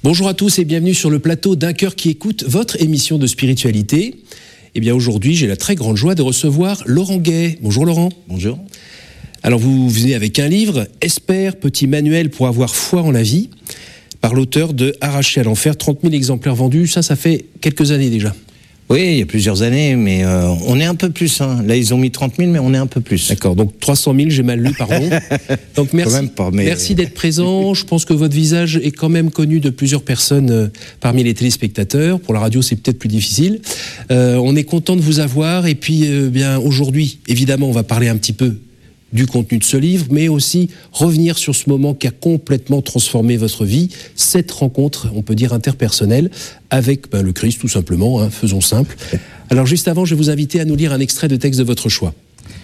Bonjour à tous et bienvenue sur le plateau d'Un cœur qui écoute, votre émission de spiritualité. Eh bien aujourd'hui, j'ai la très grande joie de recevoir Laurent Gay. Bonjour Laurent. Bonjour. Alors vous venez avec un livre, Espère, petit manuel pour avoir foi en la vie, par l'auteur de Arraché à l'enfer, 30 000 exemplaires vendus, ça fait quelques années déjà. Oui, il y a plusieurs années, mais on est un peu plus. Là, ils ont mis 30 000, mais on est un peu plus. D'accord, donc 300 000, j'ai mal lu, pardon. Donc merci, merci d'être présent. Je pense que votre visage est quand même connu de plusieurs personnes parmi les téléspectateurs. Pour la radio, c'est peut-être plus difficile. On est content de vous avoir. Et puis, bien aujourd'hui, évidemment, on va parler un petit peu du contenu de ce livre, mais aussi revenir sur ce moment qui a complètement transformé votre vie, cette rencontre, on peut dire interpersonnelle, avec le Christ tout simplement, faisons simple. Alors juste avant, je vais vous inviter à nous lire un extrait de texte de votre choix.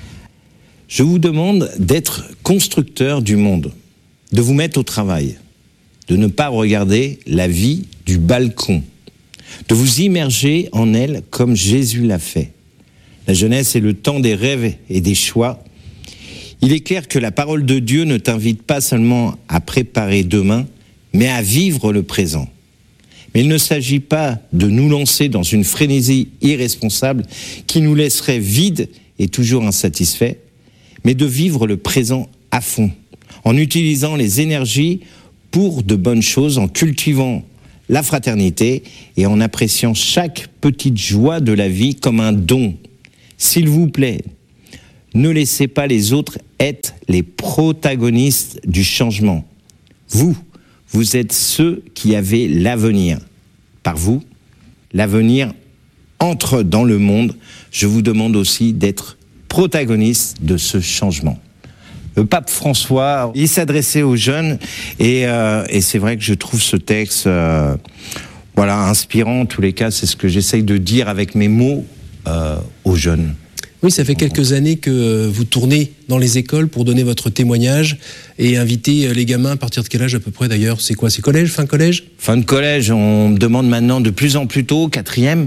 Je vous demande d'être constructeur du monde, de vous mettre au travail, de ne pas regarder la vie du balcon, de vous immerger en elle comme Jésus l'a fait. La jeunesse est le temps des rêves et des choix. Il est clair que la parole de Dieu ne t'invite pas seulement à préparer demain, mais à vivre le présent. Mais il ne s'agit pas de nous lancer dans une frénésie irresponsable qui nous laisserait vides et toujours insatisfaits, mais de vivre le présent à fond, en utilisant les énergies pour de bonnes choses, en cultivant la fraternité et en appréciant chaque petite joie de la vie comme un don. S'il vous plaît, ne laissez pas les autres être les protagonistes du changement. Vous êtes ceux qui avez l'avenir. Par vous, l'avenir entre dans le monde. Je vous demande aussi d'être protagoniste de ce changement. Le pape François, il s'adressait aux jeunes et c'est vrai que je trouve ce texte inspirant. En tous les cas, c'est ce que j'essaye de dire avec mes mots aux jeunes. Oui, ça fait quelques années que vous tournez dans les écoles pour donner votre témoignage et inviter les gamins à partir de quel âge à peu près d'ailleurs? C'est quoi? C'est collège, fin collège? Fin de collège, on me demande maintenant de plus en plus tôt, 4e,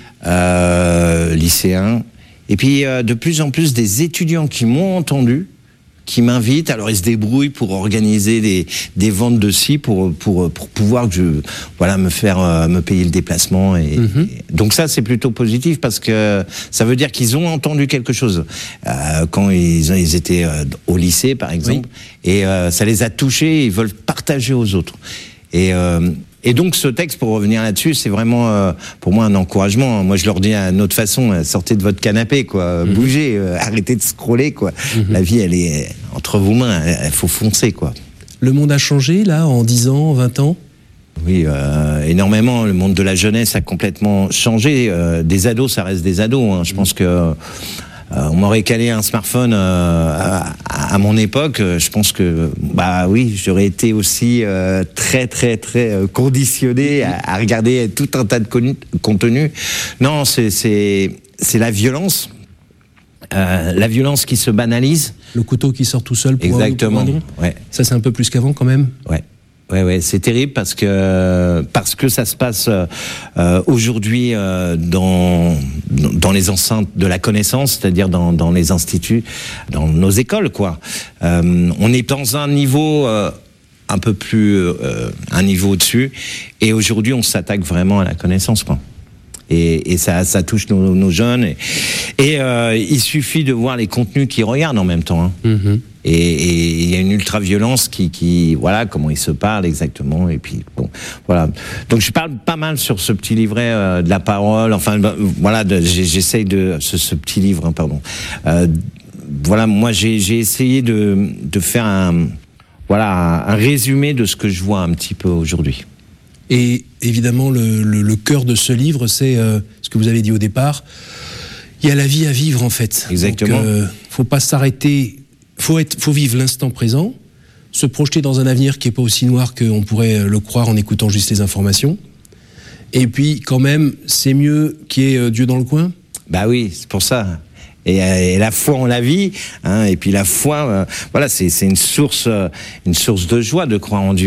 lycéen. Et puis de plus en plus des étudiants qui m'ont entendu, qui m'invitent. Alors ils se débrouillent pour organiser des ventes de scie pour pouvoir me payer le déplacement et donc ça c'est plutôt positif parce que ça veut dire qu'ils ont entendu quelque chose quand ils étaient au lycée par exemple et ça les a touchés, ils veulent partager aux autres et donc ce texte, pour revenir là-dessus, c'est vraiment pour moi un encouragement. Moi je leur dis à notre façon, sortez de votre canapé, quoi, bougez, arrêtez de scroller, quoi. La vie elle est entre vos mains, il faut foncer, quoi. Le monde a changé là en 10 ans, 20 ans? Oui, énormément. Le monde de la jeunesse a complètement changé. Des ados, ça reste des ados. Je pense que on m'aurait calé un smartphone à mon époque. Je pense que j'aurais été aussi très très très conditionné à regarder tout un tas de contenu. Non, c'est la violence. La violence qui se banalise. Le couteau qui sort tout seul pour exactement. Ouais. Ça c'est un peu plus qu'avant quand même. Ouais, c'est terrible parce que ça se passe aujourd'hui dans les enceintes de la connaissance, c'est-à-dire dans les instituts, dans nos écoles, quoi. On est dans un niveau un peu plus un niveau au-dessus, et aujourd'hui on s'attaque vraiment à la connaissance, quoi. Et ça touche nos jeunes. Et il suffit de voir les contenus qu'ils regardent en même temps. Et il y a une ultra-violence qui comment ils se parlent exactement. Et puis, Donc je parle pas mal sur ce petit livret de la parole. J'essaye de... Ce petit livre, moi j'ai essayé de faire un résumé de ce que je vois un petit peu aujourd'hui. Et évidemment, le cœur de ce livre, c'est ce que vous avez dit au départ. Il y a la vie à vivre, en fait. Exactement. Donc, faut pas s'arrêter. Faut vivre l'instant présent, se projeter dans un avenir qui est pas aussi noir qu'on pourrait le croire en écoutant juste les informations. Et puis, quand même, c'est mieux qu'il y ait Dieu dans le coin. Bah oui, c'est pour ça. Et la foi en la vie, et puis la foi, c'est une source de joie de croire en Dieu.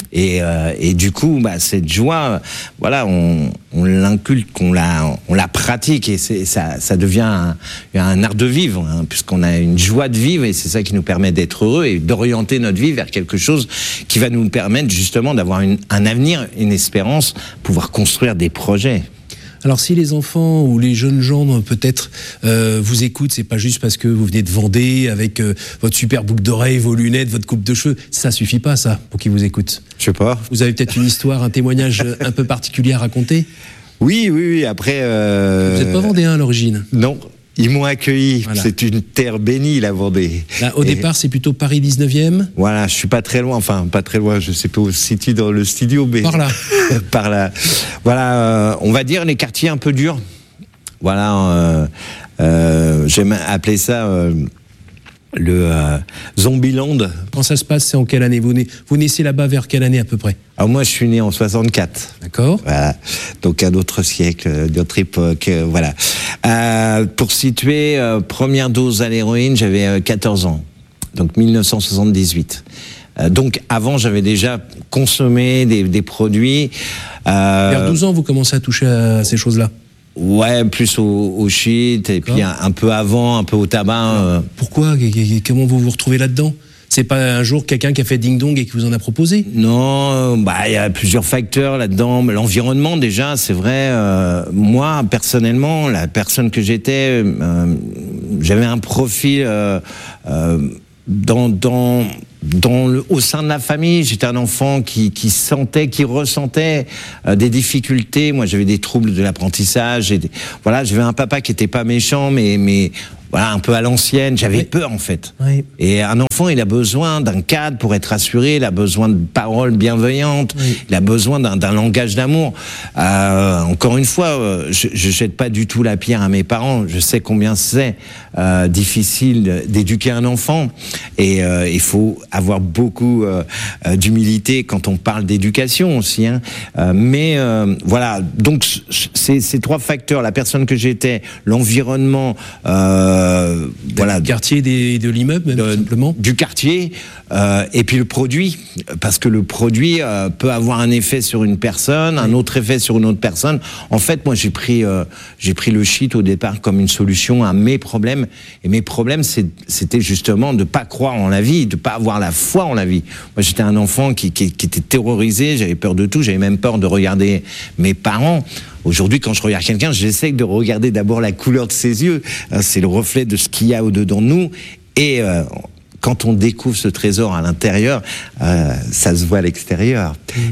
Et du coup, cette joie, voilà, on l'inculque, on la pratique, et ça devient un art de vivre, hein, puisqu'on a une joie de vivre, et c'est ça qui nous permet d'être heureux et d'orienter notre vie vers quelque chose qui va nous permettre justement d'avoir un avenir, une espérance, pouvoir construire des projets. Alors si les enfants ou les jeunes gens peut-être vous écoutent, c'est pas juste parce que vous venez de Vendée avec votre super boucle d'oreille, vos lunettes, votre coupe de cheveux, ça suffit pas ça pour qu'ils vous écoutent. Je sais pas. Vous avez peut-être une histoire, un témoignage un peu particulier à raconter? Oui, après... Vous n'êtes pas vendéen à l'origine? Non. Ils m'ont accueilli, voilà. C'est une terre bénie, la Vendée. Là, au départ, c'est plutôt Paris 19e. Voilà, je suis pas très loin, je sais pas où se situe dans le studio, mais... Par là. Par là. Voilà, on va dire les quartiers un peu durs. Voilà, j'aime appeler ça... le Zombieland. Quand ça se passe, c'est en quelle année? Vous naissez là-bas vers quelle année à peu près? Alors moi, je suis né en 64. D'accord. Voilà. Donc un autre siècle, d'autre époque, voilà. Pour situer, première dose à l'héroïne, j'avais 14 ans. Donc 1978. Donc avant, j'avais déjà consommé des produits. Vers 12 ans, vous commencez à toucher à ces choses-là? Ouais, plus au shit, et puis un peu avant, un peu au tabac. Pourquoi? Comment vous vous retrouvez là-dedans? C'est pas un jour quelqu'un qui a fait ding-dong et qui vous en a proposé? Non, il y a plusieurs facteurs là-dedans. L'environnement, déjà, c'est vrai. Moi, personnellement, la personne que j'étais, j'avais un profil au sein de la famille. J'étais un enfant qui sentait, qui ressentait des difficultés. Moi, j'avais des troubles de l'apprentissage. Voilà, j'avais un papa qui était pas méchant, mais voilà, un peu à l'ancienne. J'avais peur, en fait. Oui. Et un enfant, il a besoin d'un cadre pour être rassuré. Il a besoin de paroles bienveillantes. Oui. Il a besoin d'un langage d'amour. Encore une fois, je jette pas du tout la pierre à mes parents. Je sais combien c'est difficile d'éduquer un enfant. Et il faut avoir beaucoup d'humilité quand on parle d'éducation aussi. Hein. Mais voilà, donc ces trois facteurs, la personne que j'étais, l'environnement, voilà, du quartier de l'immeuble, même, simplement. Du quartier, et puis le produit, parce que le produit peut avoir un effet sur une personne, un autre effet sur une autre personne. En fait, moi, j'ai pris le shit au départ comme une solution à mes problèmes. Et mes problèmes, c'était justement de pas croire en la vie, de pas avoir la foi en la vie. Moi, j'étais un enfant qui était terrorisé, j'avais peur de tout, j'avais même peur de regarder mes parents. Aujourd'hui, quand je regarde quelqu'un, j'essaie de regarder d'abord la couleur de ses yeux. C'est le reflet de ce qu'il y a au-dedans de nous. Et quand on découvre ce trésor à l'intérieur, ça se voit à l'extérieur.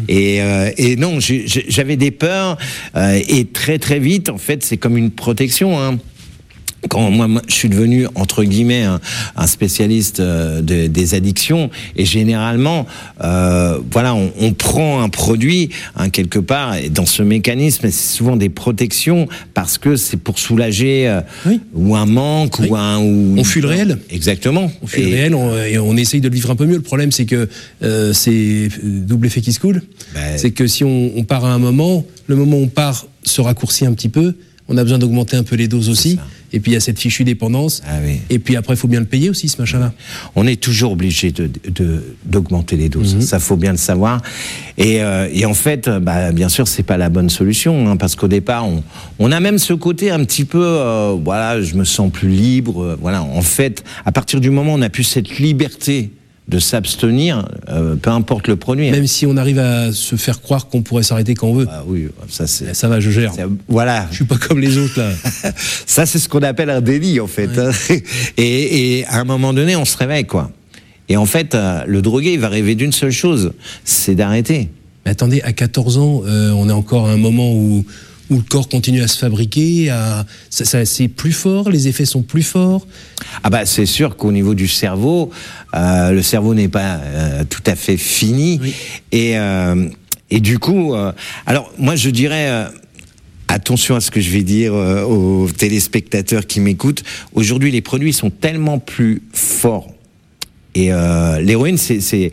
Et non, j'avais des peurs. Et très très vite, en fait, c'est comme une protection, hein. Quand moi je suis devenu entre guillemets un spécialiste des addictions, et généralement voilà, on prend un produit quelque part, et dans ce mécanisme c'est souvent des protections parce que c'est pour soulager ou un manque ou on fuit le réel. Exactement. On fuit le réel et on essaye de le vivre un peu mieux. Le problème c'est que c'est double effet qui se coule. C'est que si on part à un moment, le moment où on part se raccourcit un petit peu. On a besoin d'augmenter un peu les doses aussi. Et puis il y a cette fichue dépendance. Ah oui. Et puis après, il faut bien le payer aussi, ce machin-là. On est toujours obligé d'augmenter les doses. Ça, faut bien le savoir. Et en fait, bien sûr, c'est pas la bonne solution, hein, parce qu'au départ, on a même ce côté un petit peu, voilà, je me sens plus libre. Voilà, en fait, à partir du moment où on a plus cette liberté de s'abstenir, peu importe le produit. Même si on arrive à se faire croire qu'on pourrait s'arrêter quand on veut. Ah oui, ça va, je gère. Voilà. Je suis pas comme les autres là. Ça, c'est ce qu'on appelle un délit en fait. Ouais. Hein. Et à un moment donné, on se réveille quoi. Et en fait, le drogué, il va rêver d'une seule chose, c'est d'arrêter. Mais attendez, à 14 ans, on est encore à un moment où le corps continue à se fabriquer, c'est plus fort, les effets sont plus forts. Ah c'est sûr qu'au niveau du cerveau, le cerveau n'est pas tout à fait fini. Oui. Et du coup, alors moi je dirais, attention à ce que je vais dire aux téléspectateurs qui m'écoutent. Aujourd'hui, les produits sont tellement plus forts. Et l'héroïne, c'est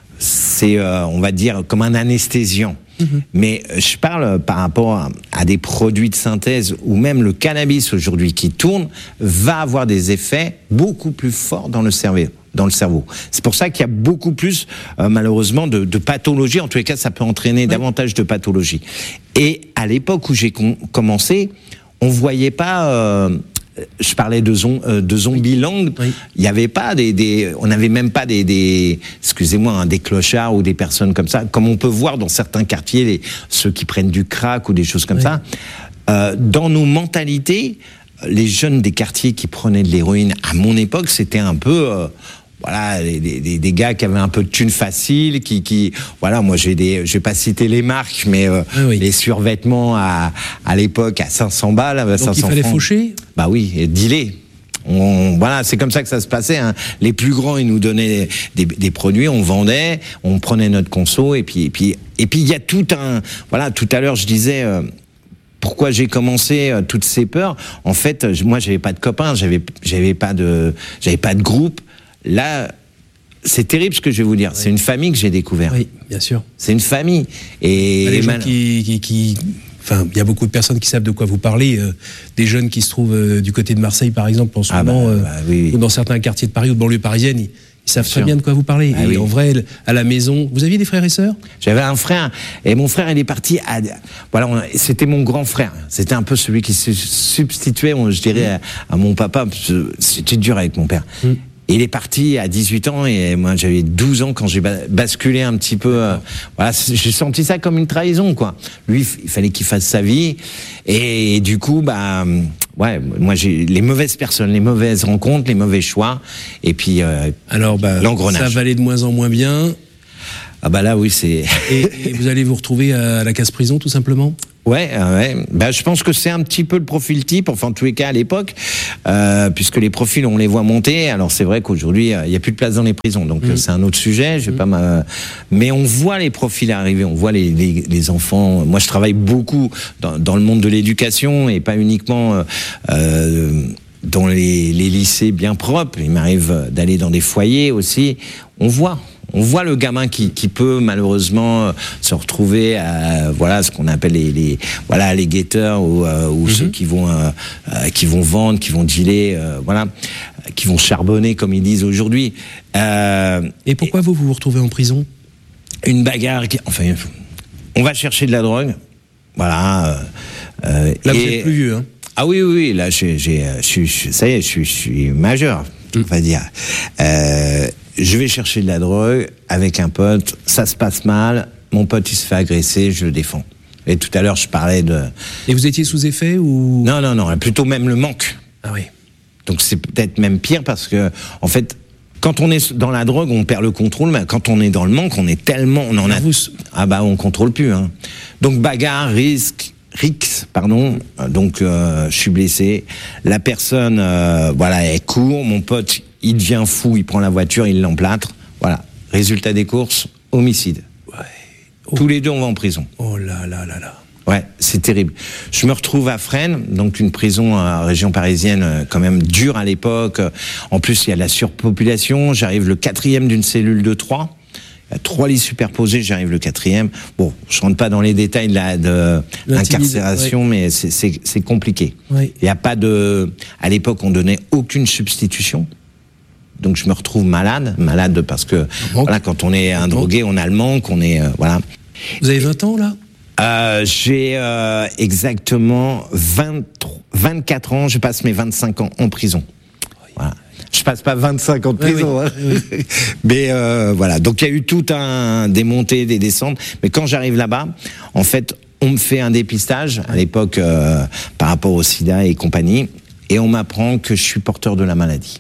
on va dire, comme un anesthésiant. Mais je parle par rapport à des produits de synthèse, ou même le cannabis aujourd'hui qui tourne, va avoir des effets beaucoup plus forts dans le cerveau. dans le cerveau. C'est pour ça qu'il y a beaucoup plus, malheureusement, de pathologies. En tous les cas, ça peut entraîner davantage de pathologies. Et à l'époque où j'ai commencé, on voyait pas... je parlais de zombie land. Oui. Il y avait pas on n'avait même pas excusez-moi, des clochards ou des personnes comme ça, comme on peut voir dans certains quartiers, ceux qui prennent du crack ou des choses comme ça. Dans nos mentalités, les jeunes des quartiers qui prenaient de l'héroïne, à mon époque, c'était un peu... voilà, des gars qui avaient un peu de thunes facile, voilà, moi je vais pas citer les marques, mais les survêtements à l'époque à 500 balles, à 500 francs. Donc il fallait faucher ? Bah oui, et dealer. Voilà, c'est comme ça que ça se passait, hein. Les plus grands, ils nous donnaient des produits, on vendait, on prenait notre conso, et puis il y a tout à l'heure je disais, pourquoi j'ai commencé toutes ces peurs. En fait, moi j'avais pas de copains, j'avais pas de groupe. Là, c'est terrible ce que je vais vous dire. Oui. C'est une famille que j'ai découvert. Oui, bien sûr. C'est une famille. Et les gens enfin, il y a beaucoup de personnes qui savent de quoi vous parlez. Des jeunes qui se trouvent du côté de Marseille, par exemple, en ce moment, oui. Ou dans certains quartiers de Paris ou de banlieue parisienne, ils savent très bien de quoi vous parlez. Et en vrai, à la maison, vous aviez des frères et sœurs ? J'avais un frère, et mon frère, il est parti c'était mon grand frère. C'était un peu celui qui se substituait, je dirais, à mon papa. C'était dur avec mon père. Il est parti à 18 ans et moi j'avais 12 ans quand j'ai basculé un petit peu. Voilà, j'ai senti ça comme une trahison, quoi. Lui, il fallait qu'il fasse sa vie et du coup, moi j'ai les mauvaises personnes, les mauvaises rencontres, les mauvais choix et puis l'engrenage. Ça va aller de moins en moins bien. Ah bah là oui, c'est. et vous allez vous retrouver à la case-prison tout simplement ? Ouais. Je pense que c'est un petit peu le profil type, enfin en tous les cas à l'époque, puisque les profils on les voit monter. Alors c'est vrai qu'aujourd'hui il y a plus de place dans les prisons, donc c'est un autre sujet. Mais on voit les profils arriver, on voit les enfants. Moi je travaille beaucoup dans le monde de l'éducation et pas uniquement dans les lycées bien propres. Il m'arrive d'aller dans des foyers aussi. On voit le gamin qui peut malheureusement se retrouver à ce qu'on appelle les guetteurs ou ceux qui vont vendre, qui vont dealer, qui vont charbonner comme ils disent aujourd'hui. Et pourquoi vous vous retrouvez en prison ? Une bagarre. On va chercher de la drogue. Voilà. Là vous êtes plus vieux, hein ? Ah oui. Là ça y est, je suis majeur, on va dire. Je vais chercher de la drogue avec un pote, ça se passe mal, mon pote il se fait agresser, je le défends. Et tout à l'heure je parlais de... Et vous étiez sous effet ou... Non, plutôt même le manque. Ah oui. Donc c'est peut-être même pire parce que, en fait, quand on est dans la drogue, on perd le contrôle, mais quand on est dans le manque, on est tellement... on contrôle plus. Hein. Donc bagarre, Rix, donc je suis blessé. La personne, elle court, mon pote... Il devient fou, il prend la voiture, il l'emplâtre. Voilà. Résultat des courses, homicide. Ouais. Tous les deux, on va en prison. Oh là là là là. Ouais, c'est terrible. Je me retrouve à Fresnes, donc une prison région parisienne quand même dure à l'époque. En plus, il y a de la surpopulation. J'arrive le 4e d'une cellule de 3. Il y a 3 lits superposés, j'arrive le 4e. Bon, je rentre pas dans les détails de l'incarcération, mais c'est compliqué. Oui. Il y a pas à l'époque, on donnait aucune substitution. Donc je me retrouve malade parce que quand on est un drogué, on a le manque, on est Vous avez 20 ans là ? J'ai exactement 24 ans. Je passe mes 25 ans en prison. Voilà. Je passe pas 25 ans de prison. Oui. Hein. Mais donc il y a eu tout des montées, des descentes. Mais quand j'arrive là-bas, en fait, on me fait un dépistage à l'époque par rapport au sida et compagnie, et on m'apprend que je suis porteur de la maladie.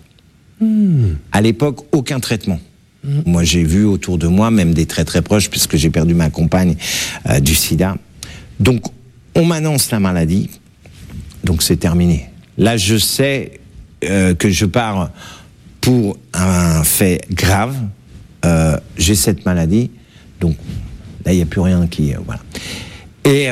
À l'époque, aucun traitement. Moi, j'ai vu autour de moi, même des très très proches, puisque j'ai perdu ma compagne du sida. Donc, on m'annonce la maladie. Donc, c'est terminé. Là, je sais que je pars pour un fait grave. J'ai cette maladie. Donc, là, il n'y a plus rien qui... Et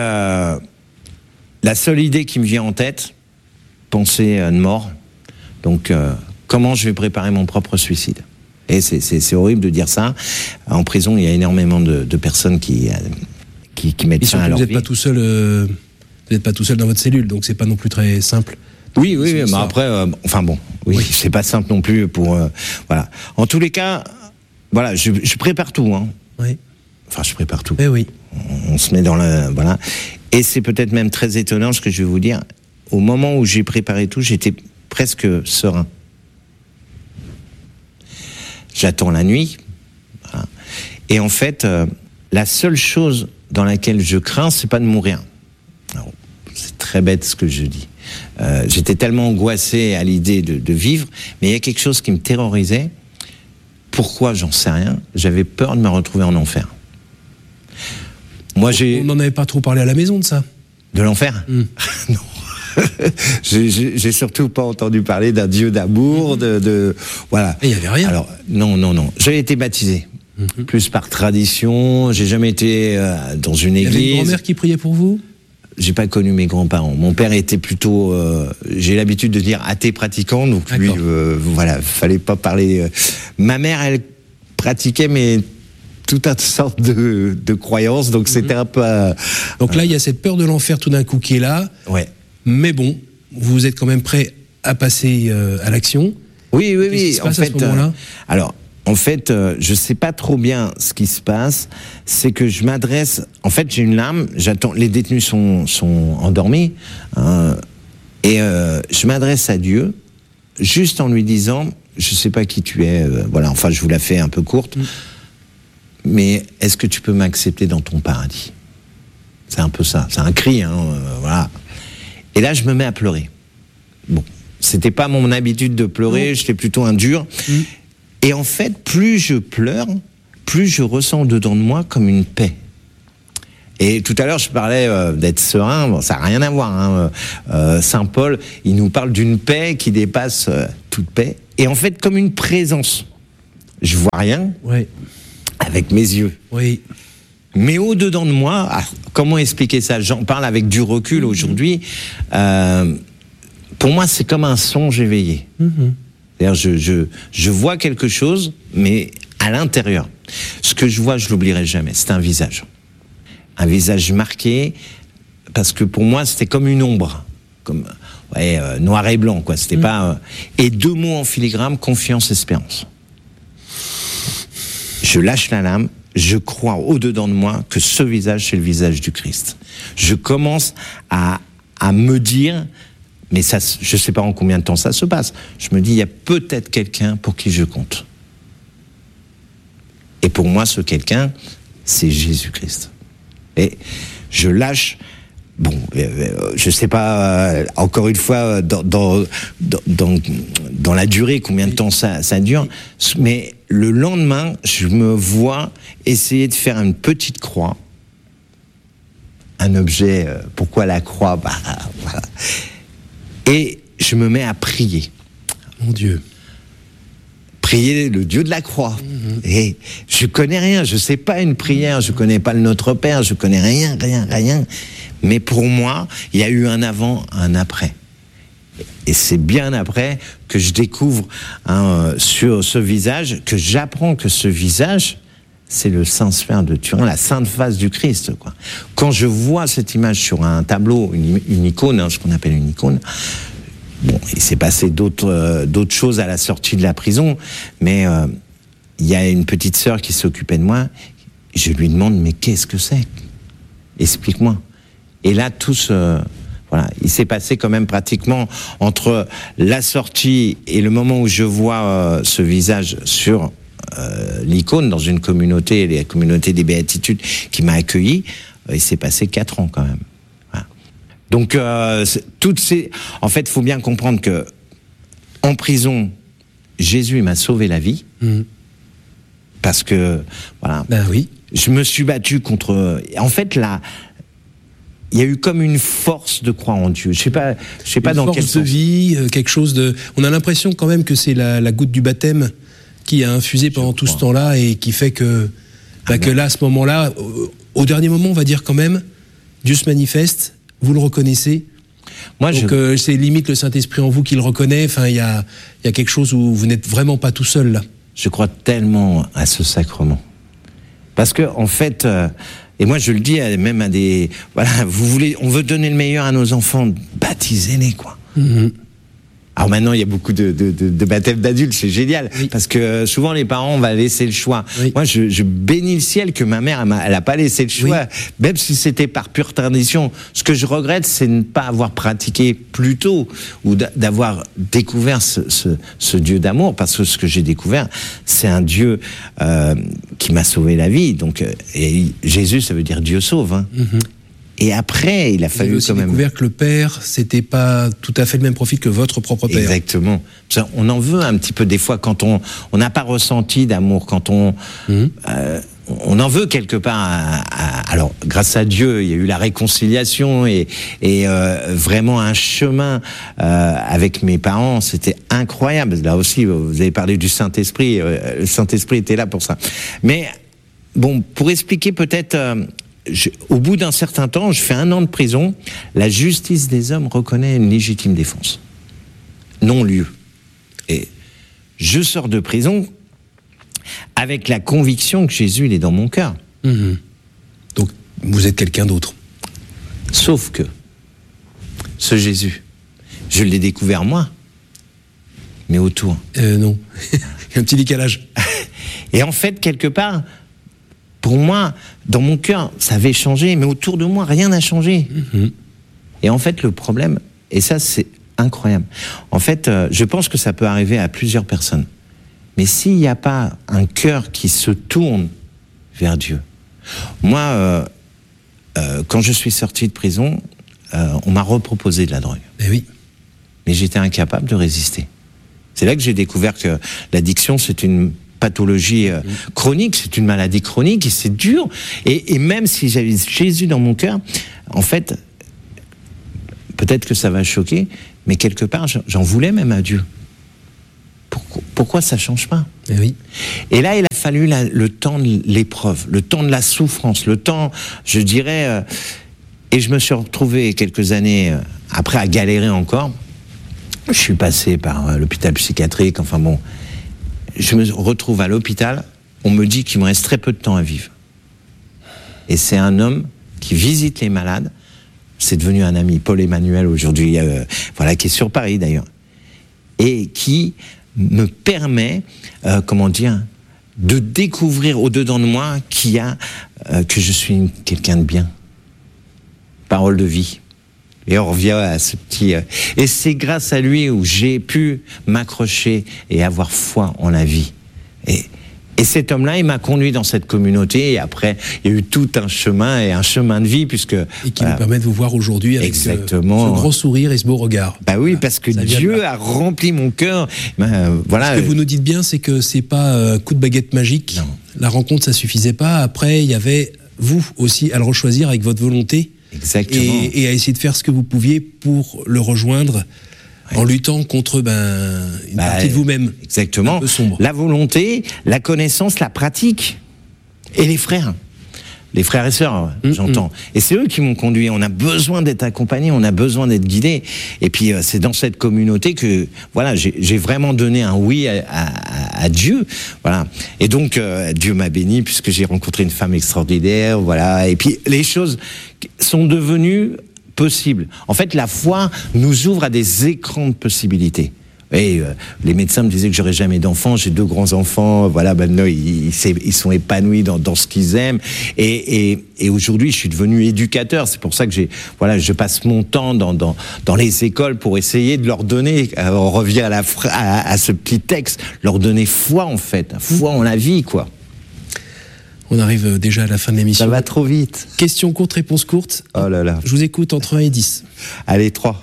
la seule idée qui me vient en tête, penser de mort. Donc... comment je vais préparer mon propre suicide. Et c'est horrible de dire ça. En prison, il y a énormément de personnes qui mettent fin à leur vie. Vous n'êtes pas tout seul dans votre cellule, donc c'est pas non plus très simple Oui, mais après, c'est pas simple non plus pour, voilà. En tous les cas, voilà, je prépare tout, hein. Oui. Enfin, je prépare tout. Oui. On se met dans voilà. Et c'est peut-être même très étonnant ce que je vais vous dire. Au moment où j'ai préparé tout, j'étais presque serein. J'attends la nuit. Voilà. Et en fait, la seule chose dans laquelle je crains, c'est pas de mourir. Alors, c'est très bête ce que je dis. J'étais tellement angoissé à l'idée de vivre, mais il y a quelque chose qui me terrorisait. Pourquoi, j'en sais rien. J'avais peur de me retrouver en enfer. Moi, on n'en avait pas trop parlé à la maison de ça. De l'enfer ? Non. J'ai surtout pas entendu parler d'un Dieu d'amour, voilà. Il n'y avait rien. Alors, non. J'ai été baptisé. Plus par tradition. J'ai jamais été dans une église. Il y avait une grand-mère qui priait pour vous ? J'ai pas connu mes grands-parents. Mon père était plutôt, j'ai l'habitude de dire athée pratiquant, donc lui, voilà, fallait pas parler. Ma mère, elle pratiquait, mais toute une sorte de croyance, donc c'était un peu. Donc là, il y a cette peur de l'enfer tout d'un coup qui est là. Ouais. Mais bon, vous êtes quand même prêt à passer à l'action. Oui. Qu'est-ce qui se passe à ce moment-là ? Alors. En fait, je sais pas trop bien ce qui se passe. C'est que je m'adresse. En fait, j'ai une larme. J'attends. Les détenus sont endormis, hein, et je m'adresse à Dieu, juste en lui disant, je sais pas qui tu es. Voilà. Enfin, je vous la fais un peu courte. Mais est-ce que tu peux m'accepter dans ton paradis ? C'est un peu ça. C'est un cri, hein, voilà. Et là, je me mets à pleurer. Bon, c'était pas mon habitude de pleurer. J'étais plutôt un dur. Et en fait, plus je pleure, plus je ressens dedans de moi comme une paix. Et tout à l'heure, je parlais d'être serein. Bon, ça n'a rien à voir, hein. Saint Paul, il nous parle d'une paix qui dépasse toute paix. Et en fait, comme une présence. Je vois rien avec mes yeux. Oui. Mais au-dedans de moi, comment expliquer ça ? J'en parle avec du recul aujourd'hui. Pour moi, c'est comme un songe éveillé. C'est-à-dire, je vois quelque chose, mais à l'intérieur. Ce que je vois, je l'oublierai jamais. C'est un visage. Un visage marqué, parce que pour moi, c'était comme une ombre. Comme, noir et blanc, quoi. C'était pas... et 2 mots en filigrane, confiance, espérance. Je lâche la lame, je crois au-dedans de moi que ce visage, c'est le visage du Christ. Je commence à me dire... Mais ça, je sais pas en combien de temps ça se passe. Je me dis, il y a peut-être quelqu'un pour qui je compte. Et pour moi, ce quelqu'un, c'est Jésus-Christ. Et je lâche. Bon, je sais pas. Encore une fois, dans la durée, combien de temps ça dure. Mais le lendemain, je me vois essayer de faire une petite croix, un objet. Pourquoi la croix ? Voilà. Et je me mets à prier. Mon Dieu. Prier le Dieu de la croix. Et je connais rien, je sais pas une prière, je connais pas le Notre Père, je connais rien. Mais pour moi, il y a eu un avant, un après. Et c'est bien après que je découvre sur ce visage, que j'apprends que ce visage, c'est le Saint-Sphère de Turin, la Sainte Face du Christ, quoi. Quand je vois cette image sur un tableau, une icône, ce qu'on appelle une icône, bon, il s'est passé d'autres choses à la sortie de la prison, mais il y a une petite sœur qui s'occupait de moi, je lui demande, mais qu'est-ce que c'est ? Explique-moi. Et là, voilà, il s'est passé quand même pratiquement entre la sortie et le moment où je vois ce visage sur l'icône dans une communauté, la communauté des Béatitudes qui m'a accueilli, il s'est passé 4 ans quand même. Voilà. Donc en fait, il faut bien comprendre que en prison, Jésus m'a sauvé la vie parce que voilà. Ben oui. Je me suis battu contre. En fait, là, il y a eu comme une force de croire en Dieu. Je sais pas dans quel sens. Une force de vie, quelque chose de. On a l'impression quand même que c'est la goutte du baptême qui a infusé pendant tout ce temps-là et qui fait que là, à ce moment-là, au dernier moment, on va dire quand même, Dieu se manifeste, vous le reconnaissez. Donc c'est limite le Saint-Esprit en vous qui le reconnaît. Enfin, il y a quelque chose où vous n'êtes vraiment pas tout seul là. Je crois tellement à ce sacrement. Parce que, en fait, et moi je le dis même à des... Voilà, on veut donner le meilleur à nos enfants, baptisez-les, quoi. Alors maintenant, il y a beaucoup de baptêmes d'adultes, c'est génial, parce que souvent les parents, on va laisser le choix. Moi, je bénis le ciel que ma mère, elle n'a pas laissé le choix, même si c'était par pure tradition. Ce que je regrette, c'est de ne pas avoir pratiqué plus tôt, ou d'avoir découvert ce Dieu d'amour, parce que ce que j'ai découvert, c'est un Dieu qui m'a sauvé la vie. Donc, et Jésus, ça veut dire Dieu sauve. Hein. Et après, il a fallu aussi quand même découvert que le père, c'était pas tout à fait le même profil que votre propre père. Exactement. On en veut un petit peu des fois quand on n'a pas ressenti d'amour, quand on en veut quelque part. Alors, grâce à Dieu, il y a eu la réconciliation et vraiment un chemin avec mes parents. C'était incroyable. Là aussi, vous avez parlé du Saint-Esprit. Le Saint-Esprit était là pour ça. Mais bon, pour expliquer peut-être. Au bout d'un certain temps, je fais 1 an de prison, la justice des hommes reconnaît une légitime défense. Non-lieu. Et je sors de prison avec la conviction que Jésus, il est dans mon cœur. Donc, vous êtes quelqu'un d'autre. Sauf que, ce Jésus, je l'ai découvert moi, mais autour. Non. Il y a un petit décalage. Et en fait, quelque part, pour moi, dans mon cœur, ça avait changé, mais autour de moi, rien n'a changé. Et en fait, le problème, et ça, c'est incroyable. En fait, je pense que ça peut arriver à plusieurs personnes. Mais s'il n'y a pas un cœur qui se tourne vers Dieu. Moi, quand je suis sorti de prison, on m'a reproposé de la drogue. Oui. Mais j'étais incapable de résister. C'est là que j'ai découvert que l'addiction, c'est une pathologie chronique, c'est une maladie chronique et c'est dur. Et même si j'avais Jésus dans mon cœur, en fait, peut-être que ça va choquer, mais quelque part, j'en voulais même à Dieu. Pourquoi ça ne change pas ? Oui. Et là, il a fallu le temps de l'épreuve, le temps de la souffrance, le temps, je dirais... et je me suis retrouvé quelques années après à galérer encore. Je suis passé par l'hôpital psychiatrique, enfin bon... Je me retrouve à l'hôpital, on me dit qu'il me reste très peu de temps à vivre. Et c'est un homme qui visite les malades, c'est devenu un ami, Paul Emmanuel aujourd'hui, voilà, qui est sur Paris d'ailleurs, et qui me permet, de découvrir au-dedans de moi que je suis quelqu'un de bien. Parole de vie. Et on revient à ce petit... Et c'est grâce à lui où j'ai pu m'accrocher et avoir foi en la vie. Et cet homme-là, il m'a conduit dans cette communauté. Et après, il y a eu tout un chemin et un chemin de vie, puisque... Et qui nous permet de vous voir aujourd'hui avec ce gros sourire et ce beau regard. Bah oui, parce que Dieu a rempli mon cœur. Voilà. Ce que vous nous dites bien, c'est que c'est pas un coup de baguette magique. Non. La rencontre, ça suffisait pas. Après, il y avait vous aussi à le rechoisir avec votre volonté. Exactement. Et à essayer de faire ce que vous pouviez pour le rejoindre en luttant contre une partie de vous-même. Exactement. Un peu sombre. La volonté, la connaissance, la pratique. Et les frères et sœurs, j'entends. Et c'est eux qui m'ont conduit. On a besoin d'être accompagnés, on a besoin d'être guidés. Et puis c'est dans cette communauté que voilà, j'ai vraiment donné un oui à Dieu. Voilà. Et donc Dieu m'a béni puisque j'ai rencontré une femme extraordinaire. Voilà. Et puis les choses sont devenues possibles. En fait, la foi nous ouvre à des écrans de possibilités. Et les médecins me disaient que j'aurais jamais d'enfants. J'ai 2 grands-enfants. Voilà, maintenant ils sont épanouis dans ce qu'ils aiment. Et aujourd'hui, je suis devenu éducateur. C'est pour ça que je passe mon temps dans les écoles pour essayer de leur donner. On revient à ce petit texte, leur donner foi en fait, foi en la vie, quoi. On arrive déjà à la fin de l'émission. Ça va trop vite. Question courte, réponse courte. Oh là là. Je vous écoute entre 1 et 10. Allez, 3.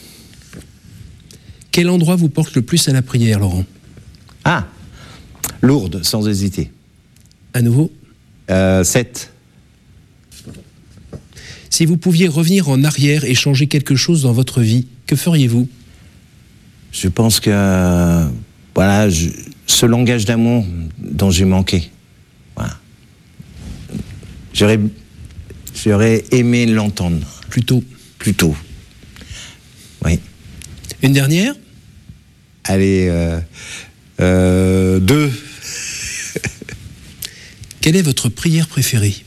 Quel endroit vous porte le plus à la prière, Laurent ? Lourdes, sans hésiter. À nouveau ? 7. Si vous pouviez revenir en arrière et changer quelque chose dans votre vie, que feriez-vous ? Je pense que ce langage d'amour dont j'ai manqué. Voilà. J'aurais aimé l'entendre. Plus tôt. Oui. Une dernière ? Allez, 2. Quelle est votre prière préférée ?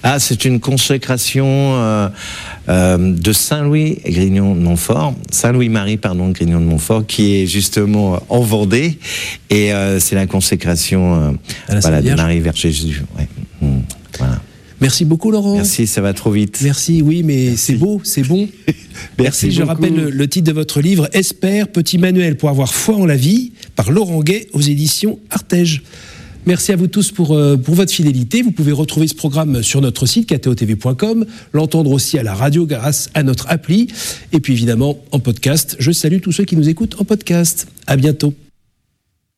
Ah, c'est une consécration de Saint-Louis Grignon de Montfort, Saint-Louis-Marie, Grignon de Montfort, qui est justement en Vendée, et c'est la consécration de Marie vers Jésus. Ouais. Voilà. Merci beaucoup, Laurent. Merci, ça va trop vite. Merci, oui, mais merci. C'est beau, c'est bon. Merci. Je rappelle le titre de votre livre, Espère, petit manuel pour avoir foi en la vie, par Laurent Gay aux éditions Artege. Merci à vous tous pour votre fidélité. Vous pouvez retrouver ce programme sur notre site ktotv.com, l'entendre aussi à la radio grâce à notre appli, et puis évidemment en podcast. Je salue tous ceux qui nous écoutent en podcast. À bientôt.